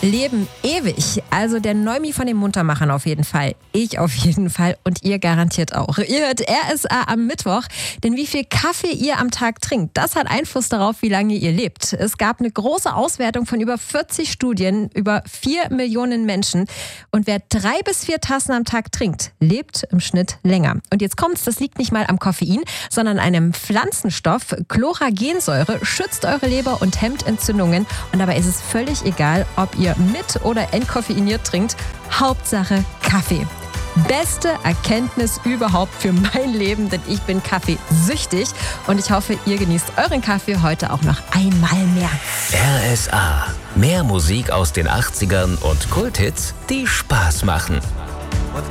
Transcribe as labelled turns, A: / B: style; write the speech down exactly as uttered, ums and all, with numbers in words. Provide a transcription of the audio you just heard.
A: Leben ewig. Also der Neumi von den Muntermachern auf jeden Fall. Ich auf jeden Fall und ihr garantiert auch. Ihr hört R S A am Mittwoch. Denn wie viel Kaffee ihr am Tag trinkt, das hat Einfluss darauf, wie lange ihr lebt. Es gab eine große Auswertung von über vierzig Studien, über vier Millionen Menschen. Und wer drei bis vier Tassen am Tag trinkt, lebt im Schnitt länger. Und jetzt kommt's, das liegt nicht mal am Koffein, sondern einem Pflanzenstoff. Chloragensäure schützt eure Leber und hemmt Entzündungen. Und dabei ist es völlig egal, ob ihr mit oder entkoffeiniert trinkt. Hauptsache Kaffee. Beste Erkenntnis überhaupt für mein Leben, denn ich bin kaffeesüchtig und ich hoffe, ihr genießt euren Kaffee heute auch noch einmal mehr.
B: R S A. Mehr Musik aus den achtzigern und Kulthits, die Spaß machen.